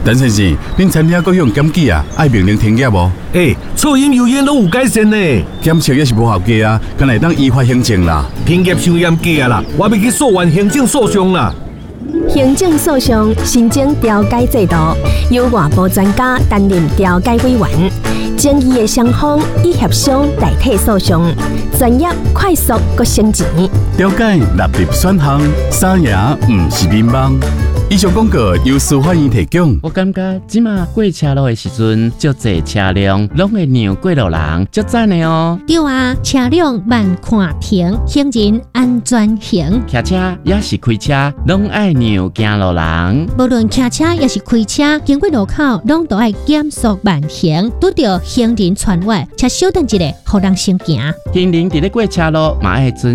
陈先生，恁餐厅各项检举啊，爱命令停业无？ 噪音油烟拢有改善呢。 检测也是无效价啊，敢会当依法行政啦。 停业伤严格啊啦，我要去诉愿行政诉讼啦。 行政诉讼新增调解制度，由外部专家担任调解委员，争议的双方以协商代替诉讼，专业、快速、阁省钱。 调解纳入选项，三赢唔是乒乓。以上广告由司法院提供。 我感觉即马过车路的时阵，足侪车辆拢会让过路人，足赞的哦。 对啊，车辆慢看停，行人安全行。 骑车也是开车，拢爱让行路人。 无论骑车也是开车，经过路口拢都爱减速慢行，拄到行人穿越，且稍等一下，互人先行。 行人伫咧过车路嘛爱遵